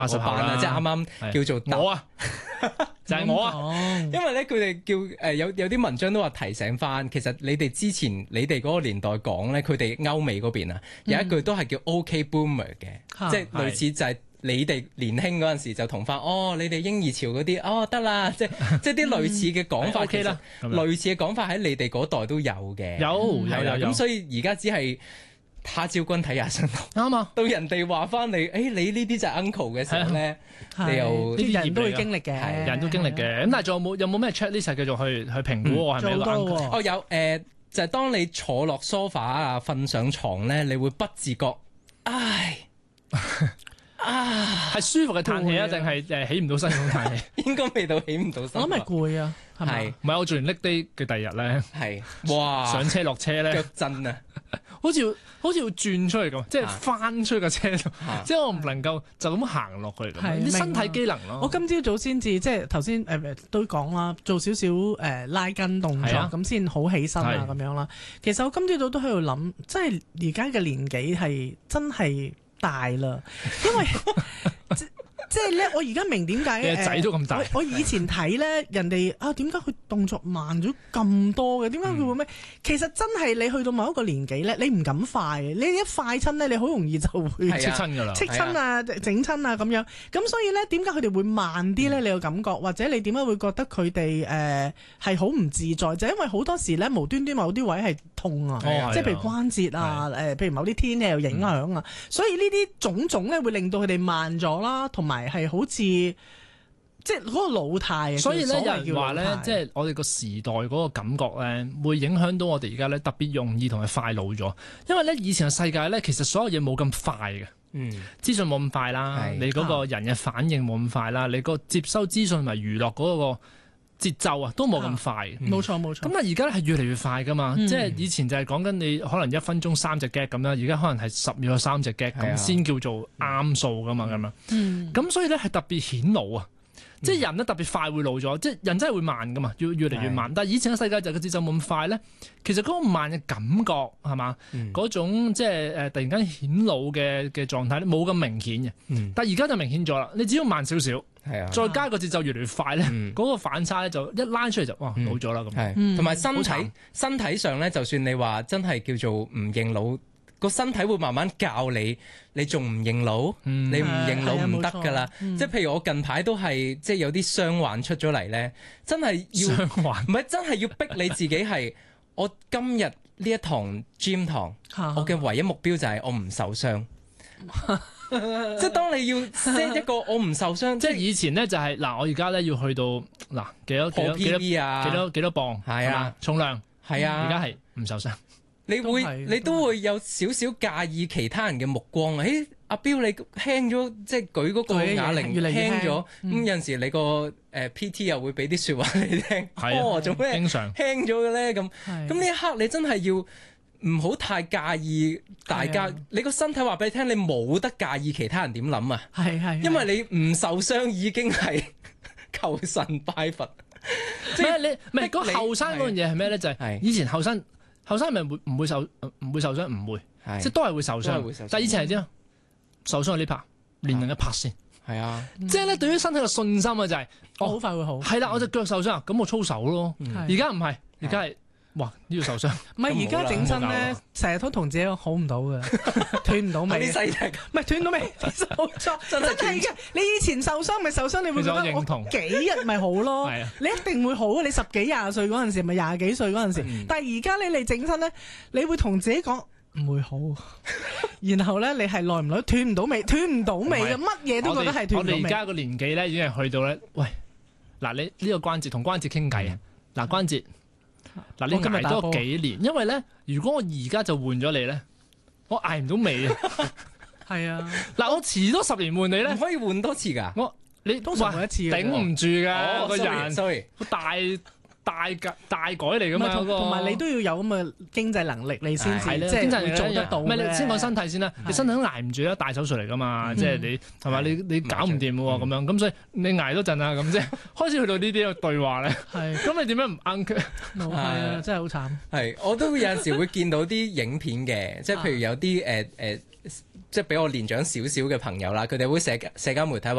80後啦， 即係啱啱叫做我啊，就係我啊。 因為咧，佢哋叫有啲文章都話提醒翻，其實你哋之前你哋嗰個年代講咧，佢哋歐美嗰邊啊，有一句都係叫 OK Boomer 嘅，即係類似就係你哋年輕嗰陣時就同翻你哋嬰兒潮嗰啲得啦，即係啲類似嘅講法。 OK 啦， 類似嘅講法喺你哋嗰代都有嘅， 有咁所以而家只係他朝君睇下身啱啊！ 到人哋話翻你，你呢啲就係 uncle 嘅時候咧，你又啲人都會經歷嘅， 人都經歷嘅。咁但係仲有冇咩 checklist 繼續去評估我係咪一個 uncle？ 有就係當你坐落 sofa 啊、瞓上床咧，你會不自覺， 係舒服嘅嘆氣啊，定係起唔到身咁嘆氣？ 應該未到起唔到身。 我諗係攰啊，係咪？ 唔係我做完 leg day 嘅第二日咧， 係哇上車落車咧， 腳震啊！ 好似要轉出去咁，即係翻出個車度，即係我唔能夠就咁行落去咁，啲身體機能咯。 我今朝早先至即係頭先都講啦，做少少拉筋動作咁先好起身啊咁樣啦。其實我今朝早都喺度諗，即係而家嘅年紀係真係大啦，因為即係咧，我而家明點解仔都咁大。 我以前睇咧，人哋點解佢動作慢咗咁多嘅？點解佢會咩？其實真係你去到某一個年紀咧，你唔敢快，你一快親咧，你好容易就會戚親㗎啦， 戚親啊、整親啊咁樣。咁所以咧，點解佢哋會慢啲咧？你個感覺，或者你點解會覺得佢哋係好唔自在？就因為好多時咧，無端端某啲位係痛啊，即係譬如關節啊，譬如某啲天氣有影響啊，所以呢啲種種咧會令到佢哋慢咗啦，同埋係好似即係嗰個老態。 所以咧有人話咧，即係我哋個時代嗰個感覺咧，會影響到我哋而家咧特別容易同埋快老咗。因為咧以前嘅世界咧，其實所有嘢冇咁快嘅，資訊冇咁快啦，你嗰個人嘅反應冇咁快啦，你個接收資訊同埋娛樂嗰個節奏啊，都冇咁快。 冇錯冇錯。 咁但係而家咧係越嚟越快噶嘛，即係以前就係講緊你可能1分鐘3隻 gag 咁啦，而家可能係10秒3隻 gag 咁先叫做啱數噶嘛咁樣。咁所以咧係特別顯老啊，即係人咧特別快會老咗，即係人真係會慢噶嘛，越嚟越慢。但係以前嘅世界就個節奏冇咁快咧，其實嗰個慢嘅感覺係嘛，嗰種即係突然間顯老嘅狀態咧冇咁明顯嘅。但係而家就明顯咗啦，你只要慢少少。再加個節奏越嚟越快咧，嗰個反差咧就一拉出嚟就老咗啦咁。 同埋身體上咧，就算你話真係叫做唔認老，個身體會慢慢教你，你仲唔認老？你唔認老唔得噶啦。即係譬如我近排都係即係有啲傷患出咗嚟咧，真係要唔係真係要逼你自己係我今日呢一堂 gym 堂，我嘅唯一目標就係我唔受傷。即係當你要 set 一個我唔受傷， 即係以前咧就係我而家咧要去到幾多 PB 啊， 幾多磅係啊，重量係啊，而家係唔受傷。 你都會有少少介意其他人嘅目光啊！阿彪你輕咗，即係舉嗰個啞鈴越嚟越輕咗，咁有陣時你個PT 又會俾啲説話你聽，做咩經常輕咗嘅咧？咁呢一刻你真係要唔好太介意大家，你個身體話俾你聽，你冇得介意其他人點諗啊！因為你唔受傷已經係求神拜佛。 即係你唔係嗰後生嗰樣嘢係咩咧？就係以前後生係咪唔會受傷？唔會，即係都係會受傷。但係以前係點啊？受傷呢拍，練另一拍先。 係啊， 即係咧對於身體嘅信心啊，就係我好快會好。 係啦，我隻腳受傷，咁我操手咯。而家唔係，而家係。哇！呢度受傷， 唔係而家整親咧，成日都同自己好唔到嘅，斷唔到尾。 啲細踢， 唔係斷到尾，受傷真係嘅。你以前受傷咪受傷，你會覺得我幾日咪好咯？你一定會好。你10幾20歲嗰陣時，咪20幾歲嗰陣時。但係而家你嚟整親咧，你會同自己講唔會好，然後咧你係耐唔耐斷唔到尾，斷唔到尾嘅，乜嘢都覺得係斷唔到尾。 我哋而家個年紀咧已經係去到咧，喂，嗱你呢個關節同關節傾偈啊，嗱關節。嗱，你捱多幾年，因為咧，如果我而家就換咗你咧，我捱唔到尾啊。 係啊， 嗱，我遲多10年換你咧， 唔可以換多次噶。 你通常換一次， 頂唔住噶個人。 sorry， 大改嚟噶嘛， 同埋你都要有咁嘅經濟能力，你先至即係會做得到。 唔係你先講身體先啦，你身體都捱唔住啦，大手術嚟噶嘛，即係你係嘛？你搞唔掂喎咁樣，咁所以你捱多陣啊咁即係開始去到呢啲嘅對話咧。係，咁你點樣唔啱佢？ 係啊，真係好慘。 係，我都有陣時會見到啲影片嘅，即係譬如有啲即係比我年長少少嘅朋友啦，佢哋會社交媒體話